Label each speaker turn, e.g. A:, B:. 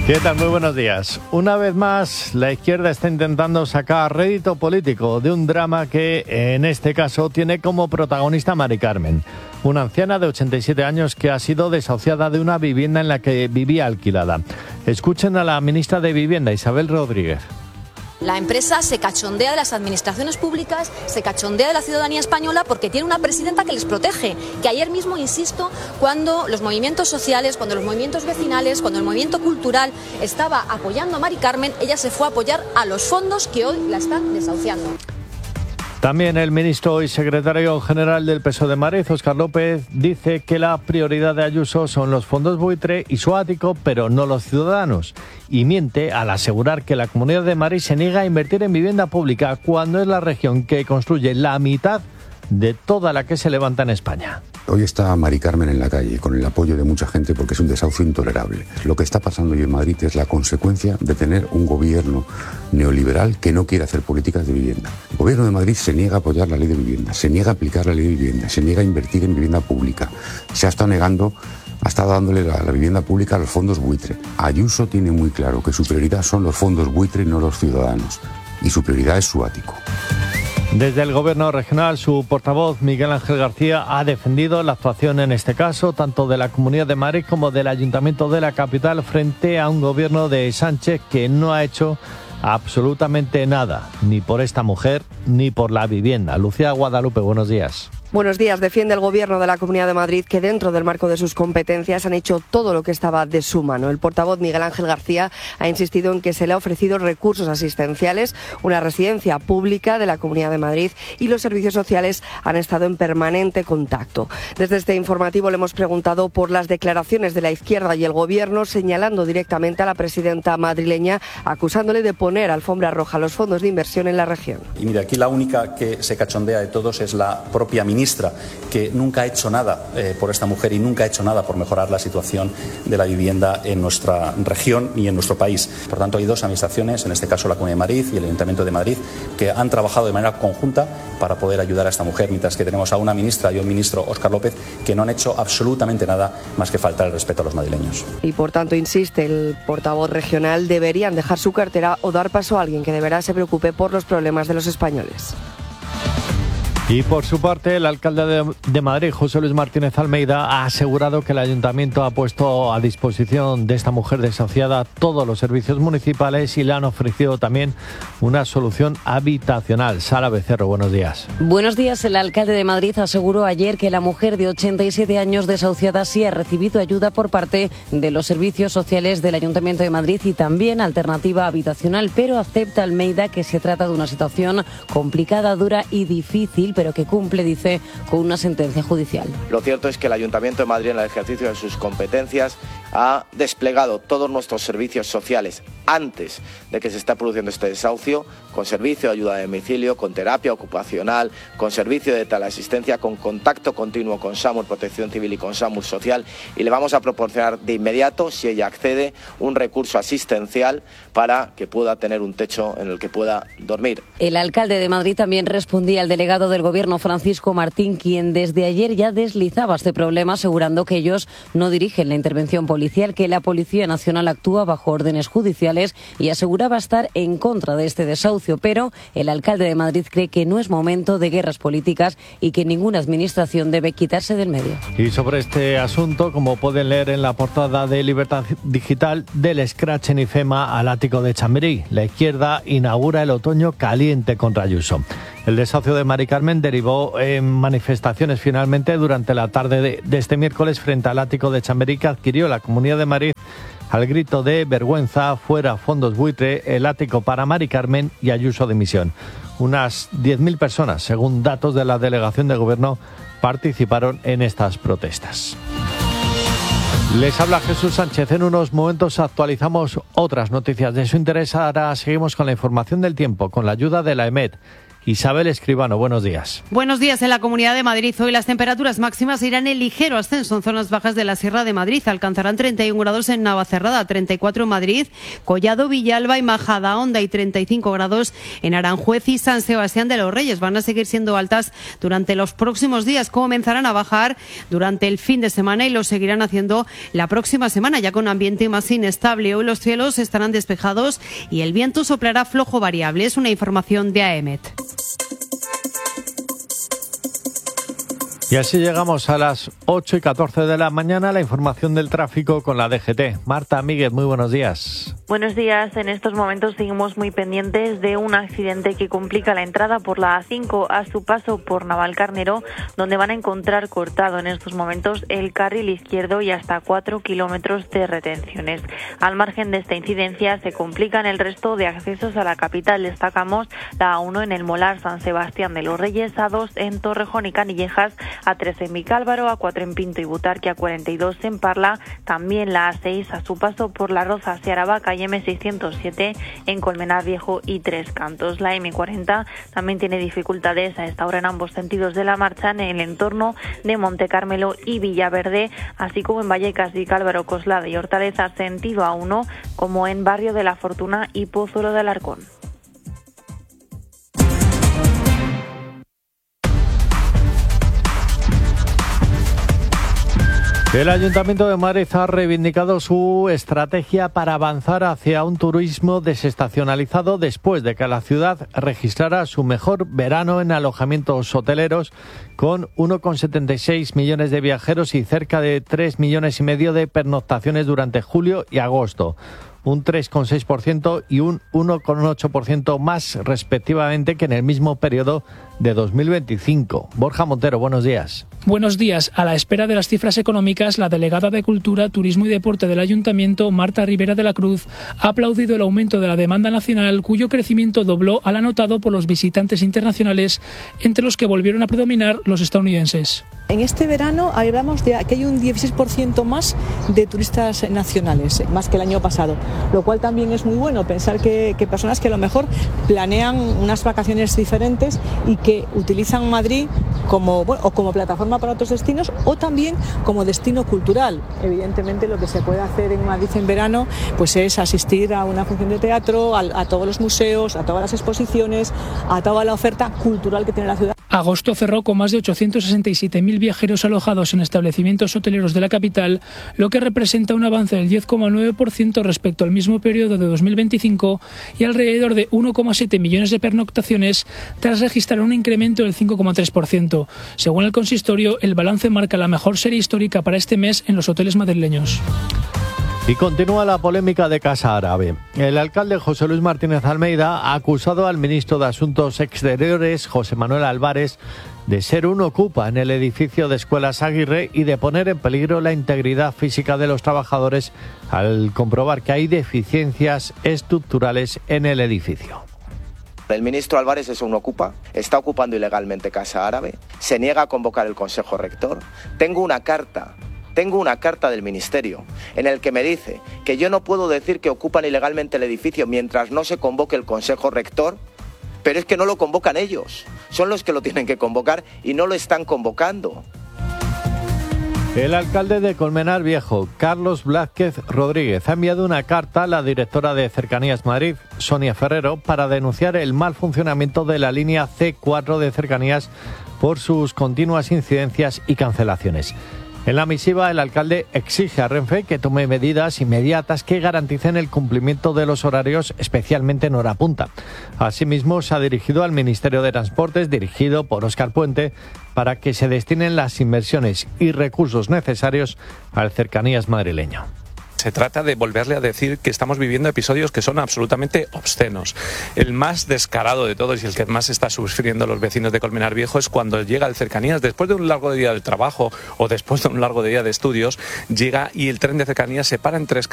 A: ¿Qué tal? Muy buenos días. Una vez más, la izquierda está intentando sacar rédito político de un drama que, en este caso, tiene como protagonista a Mari Carmen, una anciana de 87 años que ha sido desahuciada de una vivienda en la que vivía alquilada. Escuchen a la ministra de Vivienda, Isabel Rodríguez.
B: La empresa se cachondea de las administraciones públicas, se cachondea de la ciudadanía española porque tiene una presidenta que les protege. Que ayer mismo, insisto, cuando los movimientos sociales, cuando los movimientos vecinales, cuando el movimiento cultural estaba apoyando a Mari Carmen, ella se fue a apoyar a los fondos que hoy la están desahuciando.
A: También el ministro y secretario general del PSOE de Madrid, Óscar López, dice que la prioridad de Ayuso son los fondos buitre y su ático, pero no los ciudadanos. Y miente al asegurar que la Comunidad de Madrid se niega a invertir en vivienda pública cuando es la región que construye la mitad de toda la que se levanta en España.
C: Hoy está Mari Carmen en la calle con el apoyo de mucha gente porque es un desahucio intolerable. Lo que está pasando hoy en Madrid es la consecuencia de tener un gobierno neoliberal que no quiere hacer políticas de vivienda. El gobierno de Madrid se niega a apoyar la ley de vivienda, se niega a aplicar la ley de vivienda, se niega a invertir en vivienda pública, se ha estado dándole la vivienda pública a los fondos buitre. Ayuso tiene muy claro que su prioridad son los fondos buitre y no los ciudadanos, y su prioridad es su ático.
A: Desde el Gobierno regional, su portavoz Miguel Ángel García ha defendido la actuación en este caso, tanto de la Comunidad de Madrid como del Ayuntamiento de la capital, frente a un gobierno de Sánchez que no ha hecho absolutamente nada, ni por esta mujer, ni por la vivienda. Lucía Guadalupe, buenos días.
D: Buenos días. Defiende el Gobierno de la Comunidad de Madrid que dentro del marco de sus competencias han hecho todo lo que estaba de su mano. El portavoz Miguel Ángel García ha insistido en que se le ha ofrecido recursos asistenciales, una residencia pública de la Comunidad de Madrid y los servicios sociales han estado en permanente contacto. Desde este informativo le hemos preguntado por las declaraciones de la izquierda y el Gobierno señalando directamente a la presidenta madrileña, acusándole de poner alfombra roja a los fondos de inversión en la región.
E: Y mire, aquí la única que se cachondea de todos es la propia ministra, que nunca ha hecho nada por esta mujer y nunca ha hecho nada por mejorar la situación de la vivienda en nuestra región y en nuestro país. Por tanto, hay dos administraciones, en este caso la Comunidad de Madrid y el Ayuntamiento de Madrid, que han trabajado de manera conjunta para poder ayudar a esta mujer, mientras que tenemos a una ministra y un ministro, Óscar López, que no han hecho absolutamente nada más que faltar el respeto a los madrileños.
D: Y por tanto, insiste el portavoz regional, deberían dejar su cartera o dar paso a alguien que de verdad se preocupe por los problemas de los españoles.
A: Y por su parte, el alcalde de Madrid, José Luis Martínez Almeida, ha asegurado que el ayuntamiento ha puesto a disposición de esta mujer desahuciada todos los servicios municipales y le han ofrecido también una solución habitacional. Sara Becerro, buenos días.
F: Buenos días. El alcalde de Madrid aseguró ayer que la mujer de 87 años desahuciada sí ha recibido ayuda por parte de los servicios sociales del Ayuntamiento de Madrid y también alternativa habitacional, pero acepta Almeida que se trata de una situación complicada, dura y difícil, pero que cumple, dice, con una sentencia judicial.
G: Lo cierto es que el Ayuntamiento de Madrid, en el ejercicio de sus competencias, ha desplegado todos nuestros servicios sociales antes de que se esté produciendo este desahucio, con servicio de ayuda a domicilio, con terapia ocupacional, con servicio de teleasistencia, con contacto continuo con SAMUR Protección Civil y con SAMUR Social, y le vamos a proporcionar de inmediato, si ella accede, un recurso asistencial para que pueda tener un techo en el que pueda dormir.
F: El alcalde de Madrid también respondía al delegado del Gobierno, Francisco Martín, quien desde ayer ya deslizaba este problema, asegurando que ellos no dirigen la intervención policial, que la Policía Nacional actúa bajo órdenes judiciales, y aseguraba estar en contra de este desahucio, pero el alcalde de Madrid cree que no es momento de guerras políticas y que ninguna administración debe quitarse del medio.
A: Y sobre este asunto, como pueden leer en la portada de Libertad Digital, del Scratch en IFEMA al ático de Chamberí, la izquierda inaugura el otoño caliente contra Ayuso. El desahucio de Mari Carmen derivó en manifestaciones finalmente durante la tarde de este miércoles frente al ático de Chamberí, que adquirió la Comunidad de Madrid al grito de vergüenza, fuera fondos buitre, el ático para Mari Carmen y Ayuso dimisión. Unas 10.000 personas, según datos de la Delegación de Gobierno, participaron en estas protestas. Les habla Jesús Sánchez. En unos momentos actualizamos otras noticias de su interés. Ahora seguimos con la información del tiempo, con la ayuda de la EMET. Isabel Escribano, buenos días.
H: Buenos días. En la Comunidad de Madrid hoy las temperaturas máximas irán en ligero ascenso en zonas bajas de la Sierra de Madrid. Alcanzarán 31 grados en Navacerrada, 34 en Madrid, Collado, Villalba y Majadahonda y 35 grados en Aranjuez y San Sebastián de los Reyes. Van a seguir siendo altas durante los próximos días. Comenzarán a bajar durante el fin de semana y lo seguirán haciendo la próxima semana, ya con ambiente más inestable. Hoy los cielos estarán despejados y el viento soplará flojo variable. Es una información de AEMET.
A: Y así llegamos a las 8:14 de la mañana, la información del tráfico con la DGT. Marta Míguez, muy buenos días.
I: Buenos días. En estos momentos seguimos muy pendientes de un accidente que complica la entrada por la A5 a su paso por Navalcarnero, donde van a encontrar cortado en estos momentos el carril izquierdo y hasta 4 kilómetros de retenciones. Al margen de esta incidencia, se complican el resto de accesos a la capital. Destacamos la A1 en el Molar San Sebastián de los Reyes, A2 en Torrejón y Canillejas, A3 en Vicálvaro, A4 en Pinto y Butarque, A42 en Parla, también la A6 a su paso por La Roza hacia Aravaca y M607 en Colmenar Viejo y Tres Cantos. La M40 también tiene dificultades a esta hora en ambos sentidos de la marcha en el entorno de Monte Carmelo y Villaverde, así como en Vallecas, Vicálvaro, Coslada y Hortaleza sentido A1, como en Barrio de la Fortuna y Pozuelo de Alarcón.
A: El Ayuntamiento de Madrid ha reivindicado su estrategia para avanzar hacia un turismo desestacionalizado después de que la ciudad registrara su mejor verano en alojamientos hoteleros, con 1,76 millones de viajeros y cerca de 3,5 millones de pernoctaciones durante julio y agosto. Un 3,6% y un 1,8% más respectivamente que en el mismo periodo de 2025. Borja Montero, buenos días.
J: Buenos días. A la espera de las cifras económicas, la delegada de Cultura, Turismo y Deporte del Ayuntamiento, Marta Rivera de la Cruz, ha aplaudido el aumento de la demanda nacional, cuyo crecimiento dobló al anotado por los visitantes internacionales, entre los que volvieron a predominar los estadounidenses.
K: En este verano hablamos de que hay un 16% más de turistas nacionales, más que el año pasado, lo cual también es muy bueno, pensar que personas que a lo mejor planean unas vacaciones diferentes y que utilizan Madrid como plataforma para otros destinos o también como destino cultural. Evidentemente lo que se puede hacer en Madrid en verano pues es asistir a una función de teatro, a todos los museos, a todas las exposiciones, a toda la oferta cultural que tiene la ciudad.
J: Agosto cerró con más de 867.000 viajeros alojados en establecimientos hoteleros de la capital, lo que representa un avance del 10,9% respecto al mismo periodo de 2025 y alrededor de 1,7 millones de pernoctaciones, tras registrar un incremento del 5,3%. Según el consistorio, el balance marca la mejor serie histórica para este mes en los hoteles madrileños.
A: Y continúa la polémica de Casa Árabe. El alcalde José Luis Martínez Almeida ha acusado al ministro de Asuntos Exteriores, José Manuel Álvarez, de ser un ocupa en el edificio de Escuelas Aguirre y de poner en peligro la integridad física de los trabajadores al comprobar que hay deficiencias estructurales en el edificio.
G: El ministro Álvarez es un ocupa, está ocupando ilegalmente Casa Árabe, se niega a convocar el Consejo Rector. Tengo una carta del Ministerio en el que me dice que yo no puedo decir que ocupan ilegalmente el edificio mientras no se convoque el Consejo Rector, pero es que no lo convocan ellos, son los que lo tienen que convocar y no lo están convocando.
A: El alcalde de Colmenar Viejo, Carlos Blázquez Rodríguez, ha enviado una carta a la directora de Cercanías Madrid, Sonia Ferrero, para denunciar el mal funcionamiento de la línea C4 de Cercanías por sus continuas incidencias y cancelaciones. En la misiva, el alcalde exige a Renfe que tome medidas inmediatas que garanticen el cumplimiento de los horarios, especialmente en hora punta. Asimismo, se ha dirigido al Ministerio de Transportes, dirigido por Óscar Puente, para que se destinen las inversiones y recursos necesarios al Cercanías madrileño.
L: Se trata de volverle a decir que estamos viviendo episodios que son absolutamente obscenos. El más descarado de todos y el que más está sufriendo los vecinos de Colmenar Viejo es cuando llega el Cercanías, después de un largo día de trabajo o después de un largo día de estudios, llega y el tren de Cercanías se para en tres